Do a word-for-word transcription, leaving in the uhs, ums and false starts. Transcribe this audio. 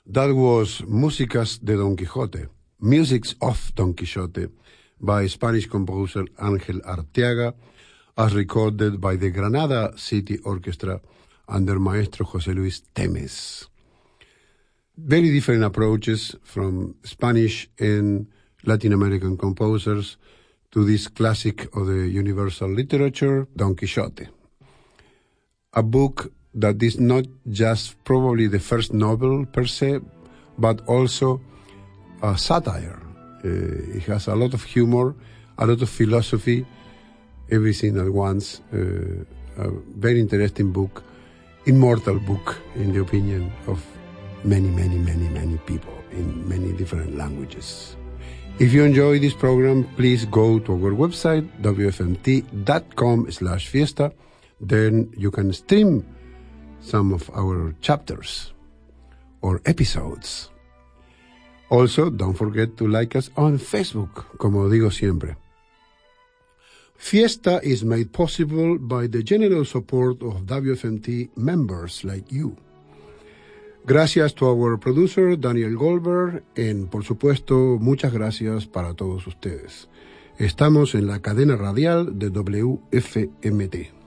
That was Músicas de Don Quixote, Musics of Don Quixote, by Spanish composer Ángel Arteaga, as recorded by the Granada City Orchestra under Maestro José Luis Temes. Very different approaches from Spanish and Latin American composers to this classic of the universal literature, Don Quixote. A book that is not just probably the first novel per se, but also a satire. Uh, it has a lot of humor, a lot of philosophy, everything at once. Uh, a very interesting book, immortal book, in the opinion of many, many, many, many people in many different languages. If you enjoy this program, please go to our website, w f m t dot com slash fiesta. Then you can stream some of our chapters or episodes. Also, don't forget to like us on Facebook, como digo siempre. Fiesta is made possible by the generous support of W F M T members like you. Gracias to our producer, Daniel Goldberg, and por supuesto, muchas gracias para todos ustedes. Estamos en la cadena radial de W F M T.